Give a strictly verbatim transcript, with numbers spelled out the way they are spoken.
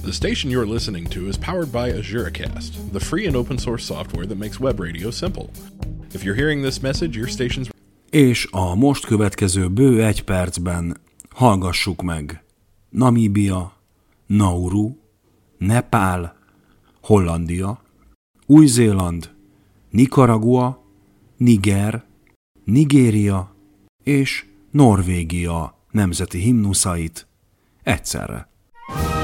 The station you're listening to is powered by AzureCast, the free and open source software that makes web radio simple. If you're hearing this message, your station's... És a most következő bő egy percben hallgassuk meg Namíbia, Nauru, Nepál, Hollandia, Új-Zéland, Nikaragua, Niger, Nigéria és Norvégia nemzeti himnuszait egyszerre.